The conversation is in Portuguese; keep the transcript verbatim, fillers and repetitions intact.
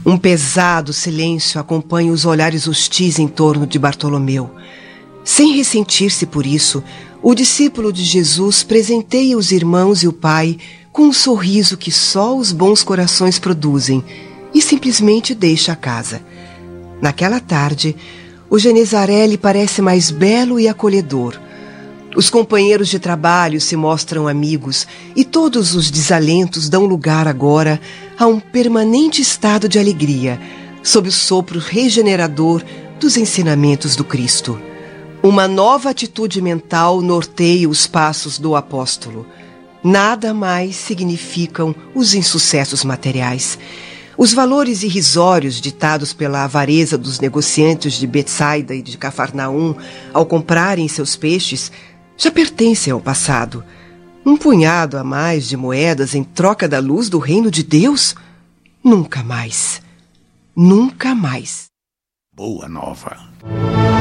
Um pesado silêncio acompanha os olhares hostis em torno de Bartolomeu. Sem ressentir-se por isso, o discípulo de Jesus presenteia os irmãos e o pai com um sorriso que só os bons corações produzem e simplesmente deixa a casa. Naquela tarde, o Genesaré lhe parece mais belo e acolhedor. Os companheiros de trabalho se mostram amigos e todos os desalentos dão lugar agora a um permanente estado de alegria, sob o sopro regenerador dos ensinamentos do Cristo. Uma nova atitude mental norteia os passos do apóstolo. Nada mais significam os insucessos materiais. Os valores irrisórios ditados pela avareza dos negociantes de Betsaida e de Cafarnaum ao comprarem seus peixes já pertencem ao passado. Um punhado a mais de moedas em troca da luz do reino de Deus? Nunca mais. Nunca mais. Boa nova.